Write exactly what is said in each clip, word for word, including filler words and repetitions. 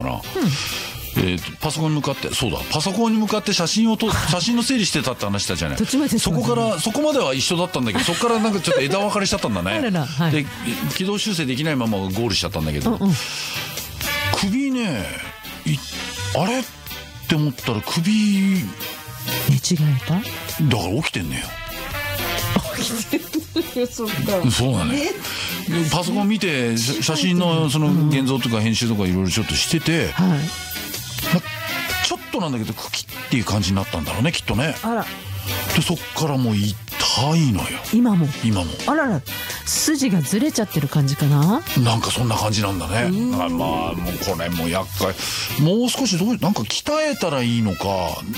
な、うんえー、パソコンに向かってそうだパソコンに向かって写真をと写真の整理してたって話したじゃないそこからそこまでは一緒だったんだけどそこからなんかちょっと枝分かれしちゃったんだねあらら、はい、で軌道修正できないままゴールしちゃったんだけど、うんうん、首ねあれって思ったら首寝違えただから起きてんねよ起きてるよそっかそうだねパソコン見て写真のその現像とか編集とかいろいろちょっとしてて、はいま、ちょっとなんだけど茎っていう感じになったんだろうねきっとねあらでそっからもう痛いのよ今も今もあらら筋がずれちゃってる感じかななんかそんな感じなんだねだからまあもうこれも厄介もう少しどうなんか鍛えたらいいのか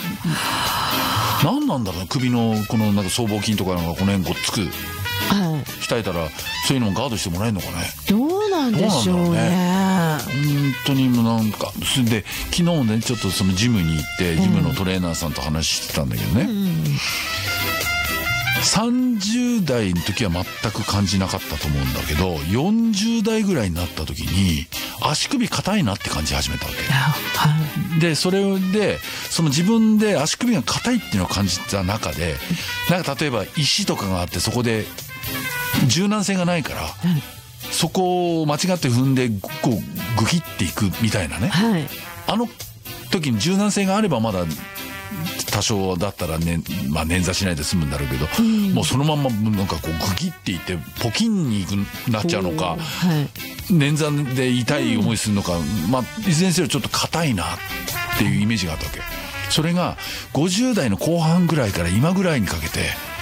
何なんだろうね首のこのなんか僧帽筋とかなんかこの辺こっつく、はい、鍛えたらそういうのもガードしてもらえるのかねどうなんでしょうね本当にもうなんかで昨日ねちょっとそのジムに行ってジムのトレーナーさんと話してたんだけどね、うんうんさんじゅう代の時は全く感じなかったと思うんだけどよんじゅう代ぐらいになった時に足首硬いなって感じ始めたわけでそれでその自分で足首が硬いっていうのを感じた中でなんか例えば石とかがあってそこで柔軟性がないからそこを間違って踏んでこうグキっていくみたいなね、はい、あの時に柔軟性があればまだ多少だったら、ねまあ、捻挫しないで済むんだろうけど、うん、もうそのままなんかこうグキっていってポキンになっちゃうのか、はい、捻挫で痛い思いするのか、うんまあ、いずれにせよちょっと硬いなっていうイメージがあったわけそれがごじゅう代の後半ぐらいから今ぐらいにかけて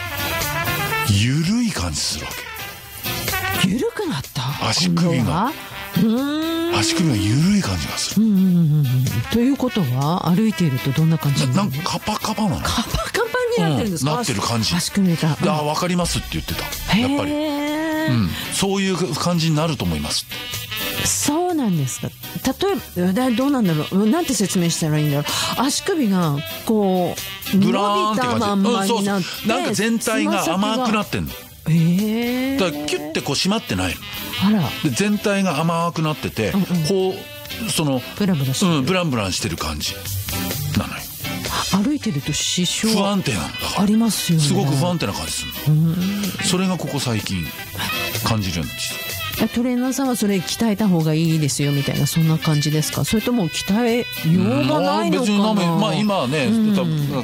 緩い感じするわけ緩くなった足首が足首が緩い感じがする、うんうんうん、 ということは歩いているとどんな感じなの？なんかカパカパなのカパカパになってるんですか、 うん、なってる感じ足首が、 うん、あ分かりますって言ってたやっぱり、うん、そういう感じになると思いますそうなんですか例えばどうなんだろうなんて説明したらいいんだろう足首がこう伸びたまんまになって、うん、そうそうなんか全体が甘くなってんのえー、 だからキュッてこう締まってないのあらで全体が甘くなってて、うんうん、こうそのブラブラしてる、 うん、ブランブランしてる感じなのよ歩いてると支障不安定なんだからありますよねすごく不安定な感じするのそれがここ最近感じるんですトレーナーさんはそれ鍛えた方がいいですよみたいなそんな感じですかそれとも鍛えようがないのかな、うん、別にまあ今はね、うん、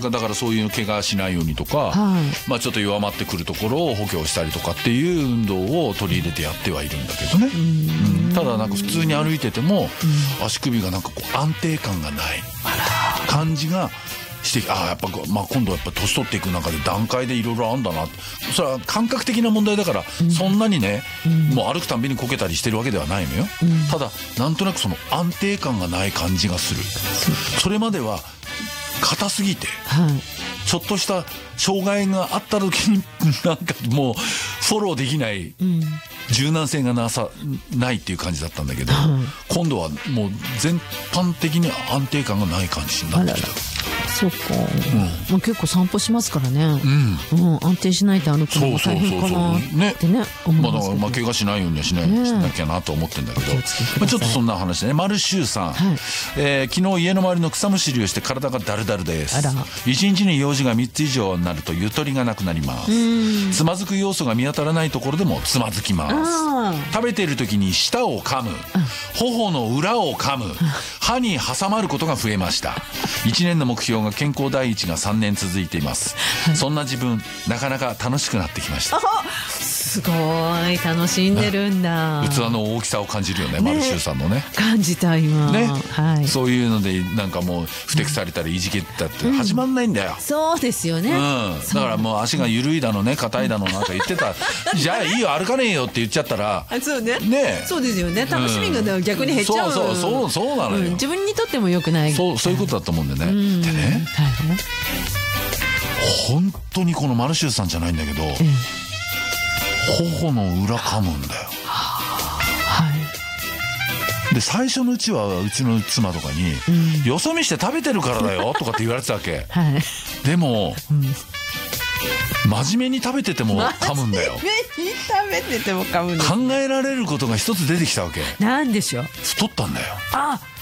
だからそういう怪我しないようにとか、はいまあ、ちょっと弱まってくるところを補強したりとかっていう運動を取り入れてやってはいるんだけどね、うん、ただなんか普通に歩いてても、うん、足首がなんかこう安定感がない感じがしてあやっぱ、まあ、今度はやっぱ年取っていく中で段階でいろいろあるんだなそれは感覚的な問題だから、うん、そんなにね、うん、もう歩くたんびにこけたりしてるわけではないのよ、うん、ただなんとなくその安定感がない感じがするそれまでは硬すぎて、はい、ちょっとした障害があった時になんかもうフォローできない、うん、柔軟性がなさないっていう感じだったんだけど、はい、今度はもう全般的に安定感がない感じになってきたそうか、うんまあ、結構散歩しますからね、うんうん、安定しないと歩くのも大変かなってね思いますけど、 まあ、怪我しないようにはしない、ね、しなきゃなと思ってるんだけど、まあ、ちょっとそんな話でねマルシューさん、はいえー、昨日家の周りの草むしりをして体がダルダルですいちにちに用事がみっつ以上になるとゆとりがなくなりますつまずく要素が見当たらないところでもつまずきます食べている時に舌を噛む頬の裏を噛む歯に挟まることが増えましたいちねんの目標が健康第一がさんねん続いています、はい、そんな自分なかなか楽しくなってきましたすごい楽しんでるんだ器の大きさを感じるよね、ねマルシューさんのね感じた今、ねはい、 そういうのでなんかもうふてくされたりいじけたって始まんないんだよ、うん、 そうですよね、うん、 だからもう足が緩いだのね硬いだのなんか言ってたじゃあいいよ歩かねえよって言っちゃったらあそうねねそうですよね楽しみが逆に減っちゃう、 うん、そうそうそうそうなのよ、うん、 自分にとっても良くないそうそういうことだと思うんでね、うん、でね、はい、本当にこのマルシューさんじゃないんだけど、うん頬の裏噛むんだよ、はい、で最初のうちはうちの妻とかに、うん、よそ見して食べてるからだよとかって言われてたわけ、はい、でも、うん、真面目に食べてても噛むんだよ真面目に食べてても噛むんだ考えられることが一つ出てきたわけなんでしょう太ったんだよあ